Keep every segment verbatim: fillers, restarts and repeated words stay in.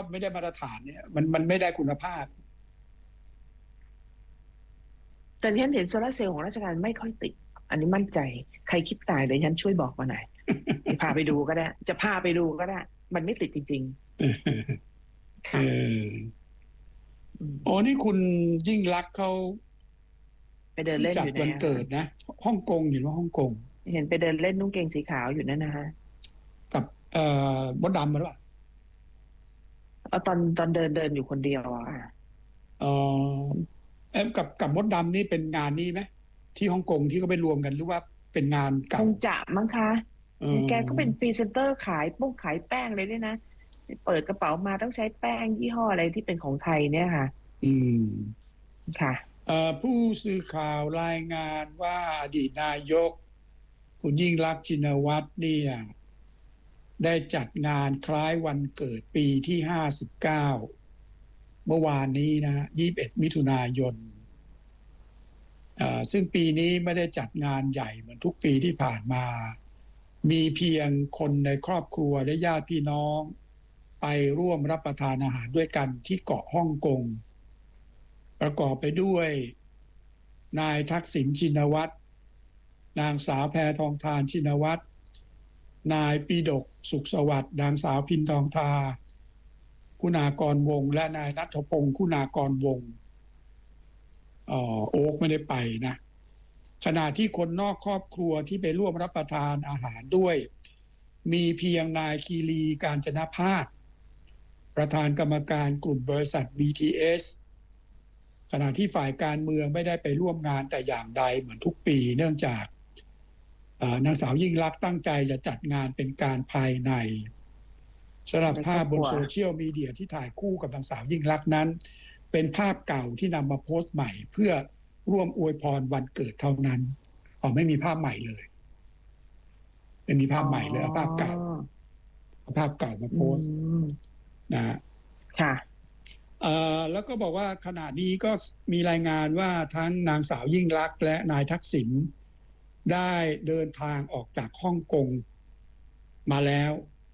ไม่ได้มาตรฐานเนี่ยมันมันไม่ได้คุณภาพแต่ที่ฉันเห็นโซลาร์เซลล์ของราชการไม่ค่อยติดอันนี้มั่นใจใครคิดตายเดี๋ยวฉันช่วยบอกมาหน่อยพาไปดูก็ได้จะพาไปดูก็ได้มันไม่ติดจริงๆค่ะโอ้นี่คุณยิ่งลักษณ์เขาไปเดินเล่นอยู่จัดวันเกิดนะฮ่องกงเห็นว่าฮ่องกงเห็นไปเดินเล่นนุ่งเกงสีขาวอยู่นั่นนะฮะกับเอ่อมดดำมาหรือเปล่าเอาตอนตอนเดินเดินอยู่คนเดียวอ่ะอ๋อเอ๊ะกับกับมดดำนี่เป็นงานนี้ไหมที่ฮ่องกงที่เขาไปรวมกันหรือว่าเป็นงานเก่าคงจะมั้งคะแกก็เป็นพรีเซนเตอร์ขายปุ้งขายแป้งเลยด้วยนะเปิดกระเป๋ามาต้องใช้แป้งยี่ห้ออะไรที่เป็นของไทยเนี่ยค่ะอืมค่ะผู้สื่อข่าวรายงานว่าอดีตนายกคุณยิ่งลักษณ์ชินวัตรเนี่ยได้จัดงานคล้ายวันเกิดปีที่ห้าสิบเก้าเมื่อวานนี้นะยี่สิบเอ็ดมิถุนายนซึ่งปีนี้ไม่ได้จัดงานใหญ่เหมือนทุกปีที่ผ่านมามีเพียงคนในครอบครัวและญาติพี่น้องไปร่วมรับประทานอาหารด้วยกันที่เกาะฮ่องกงประกอบไปด้วยนายทักษิณชินวัตรนางสาวแพทองธารชินวัตรนายปีดกสุขสวัสดิ์นางสาวพินทองทาคุณากรวงและนายณัฐพงศ์คุณากรวงเอ่อโอ๊คไม่ได้ไปนะขณะที่คนนอกครอบครัวที่ไปร่วมรับประทานอาหารด้วยมีเพียงนายคีรีกาญจนพาสประธานกรรมการกลุ่มบริษัท บี ที เอส ขณะที่ฝ่ายการเมืองไม่ได้ไปร่วมงานแต่อย่างใดเหมือนทุกปีเนื่องจากนางสาวยิ่งลักษณ์ตั้งใจจะจัดงานเป็นการภายในสำหรับภาพบนโซเชียลมีเดียที่ถ่ายคู่กับนางสาวยิ่งลักษณ์นั้นเป็นภาพเก่าที่นำมาโพสต์ใหม่เพื่อร่วมอวยพรวันเกิดเท่านั้นอ๋อไม่มีภาพใหม่เลยไม่มีภาพใหม่เลยเอาภาพเก่าเอาภาพเก่ามาโพสต์นะค่ะเอ่อแล้วก็บอกว่าขณะนี้ก็มีรายงานว่าทั้งนางสาวยิ่งลักษณ์และนายทักษิณได้เดินทางออกจากฮ่องกงมาแล้ว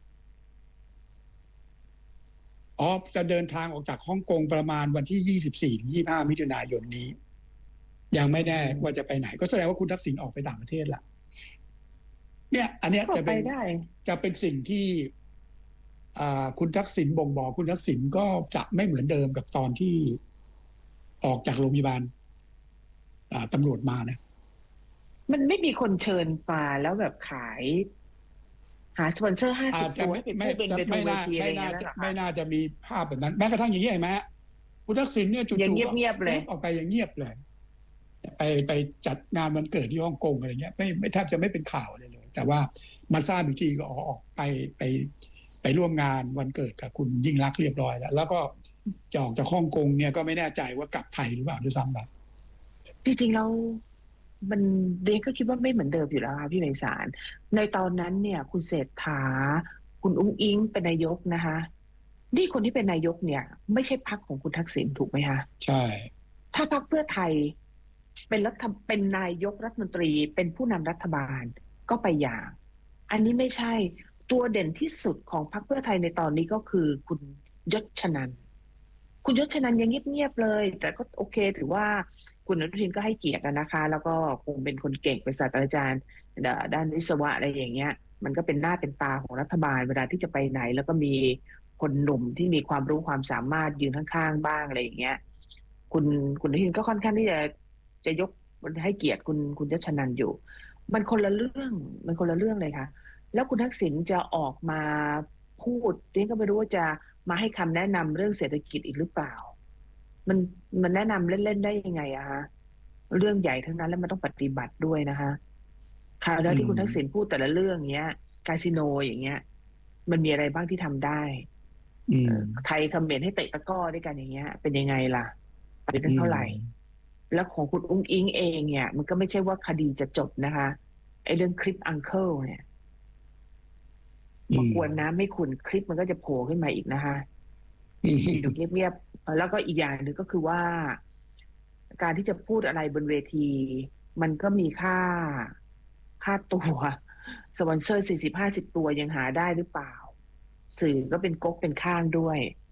อ๋อจะเดินทางออกจากฮ่องกงประมาณวันที่ยี่สิบสี่ถึงยี่สิบห้ามิถุนายนนี้ยังไม่แน่ว่าจะไปไหนก็แสดงว่าคุณทักษิณออกไปต่างประเทศละเนี่ยอันเนี้ยจะเป็นจะเป็นสิ่งที่คุณทักษิณบ่งบอกคุณทักษิณก็จะไม่เหมือนเดิมกับตอนที่ออกจากโรงพยาบาลตำรวจมานะมันไม่มีคนเชิญมาแล้วแบบขายหาสปอนเซอร์ห้าสิบตัวเป็นผู้เป็นเป็นเวทีอะไรเงี้ยนะคะไม่น่าจะมีภาพแบบนั้นแม้กระทั่งอย่างนี้เห็นไหมคุณทักษิณเนี่ยจู่ๆเงียบๆเลยออกไปอย่างเงียบเลยไปไปจัดงานวันเกิดที่ฮ่องกงอะไรเงี้ยไม่ไม่แทบจะไม่เป็นข่าวเลยเลยแต่ว่ามาทราบอีกทีก็ออกไปไปไปร่วมงานวันเกิดกับคุณยิ่งลักษณ์เรียบร้อยแล้วแล้วก็จะออกจากฮ่องกงเนี่ยก็ไม่แน่ใจว่ากลับไทยหรือเปล่าด้วยซ้ำไปจริงๆแล้วมันเด็กก็คิดว่าไม่เหมือนเดิมอยู่แล้วค่ะพี่ไพศาลในตอนนั้นเนี่ยคุณเศรษฐาคุณอุ้งอิงเป็นนายกนะคะนี่คนที่เป็นนายกเนี่ยไม่ใช่พรรคของคุณทักษิณถูกไหมคะใช่ถ้าพรรคเพื่อไทยเป็นรัฐเป็นนายกรัฐมนตรีเป็นผู้นำรัฐบาลก็ไปอย่างอันนี้ไม่ใช่ตัวเด่นที่สุดของพรรคเพื่อไทยในตอนนี้ก็คือคุณยศชนันท์คุณยศชนันท์ยังเงียบๆเลยแต่ก็โอเคถือว่าคุณอนุทินก็ให้เกียรตินะคะแล้วก็คงเป็นคนเก่งเป็นศาสตราจารย์ด้านวิศวะอะไรอย่างเงี้ยมันก็เป็นหน้าเป็นตาของรัฐบาลเวลาที่จะไปไหนแล้วก็มีคนหนุ่มที่มีความรู้ความสามารถยืนข้างๆบ้างอะไรอย่างเงี้ยคุณคุณอนุทินก็ค่อนข้างที่จะจะยกให้เกียรติคุณคุณยศชนันท์อยู่มันคนละเรื่องมันคนละเรื่องเลยค่ะแล้วคุณทักษิณจะออกมาพูดเรียนก็ไม่รู้ว่าจะมาให้คำแนะนำเรื่องเศรษฐกิจอีกหรือเปล่ามันมันแนะนำเล่นๆได้ยังไงอะฮะเรื่องใหญ่ทั้งนั้นแล้วมันต้องปฏิบัติด้วยนะคะคราวแล้วที่คุณทักษิณพูดแต่ละเรื่องเงี้ยคาสิโนอย่างเงี้ยมันมีอะไรบ้างที่ทำได้ไทยคอมเมนต์ให้เตะตะก้อด้วยกันอย่างเงี้ยเป็นยังไงล่ะเป็นเท่าไหร่แล้วของคุณอุ้งอิงเองเนี่ยมันก็ไม่ใช่ว่าคดีจะจบนะคะไอ้เรื่องคลิปอังเคิลเนี่ยมากวนน้ำไม่ขุนคลิปมันก็จะโผล่ขึ้นมาอีกนะคะดูเงียบๆแล้วก็อีกอย่างหนึ่งก็คือว่าการที่จะพูดอะไรบนเวทีมันก็มีค่าค่าตัวสปอนเซอร์สี่สิบห้าสิบตัวยังหาได้หรือเปล่าสื่อก็เป็นก๊กเป็นข้างด้วย